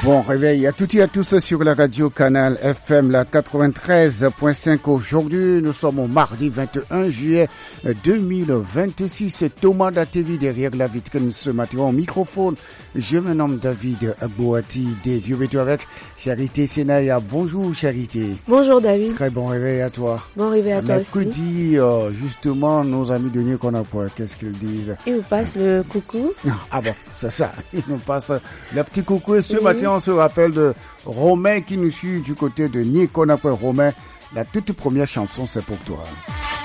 Bon réveil à toutes et à tous sur la radio Canal FM, la 93.5. Aujourd'hui, nous sommes au mardi 21 juillet 2026. C'est Thomas Datevi derrière la vitrine ce matin au microphone. Je me nomme David Boati des Vieux Béto avec Charité Senaya. Bonjour Charité. Bonjour David. Très bon réveil à toi. Bon réveil à toi aussi. Mercredi, justement, nos amis de New Conakry, qu'est-ce qu'ils disent? Ils nous passent le coucou. Ah bon, c'est ça. Ils nous passent le petit coucou. Et ce matin, on se rappelle de Romain qui nous suit du côté de New Conakry. Romain, la toute première chanson, c'est pour toi.